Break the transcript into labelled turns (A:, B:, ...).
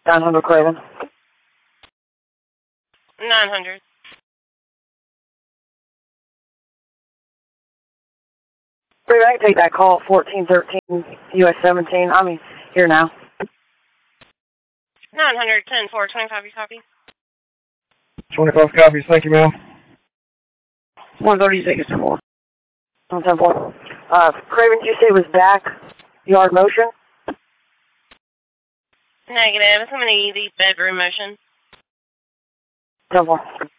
A: 900 Craven.
B: 900.
A: Craven, I can take that call, 1413 US 17. I'm here now.
B: 900, 10-4, 25, you copy?
C: 25 copies, thank you, ma'am.
A: 136 to 4. 10-4. Craven, did you say it was back yard motion?
B: Negative. It's going to be the bedroom motion.
A: 10-4.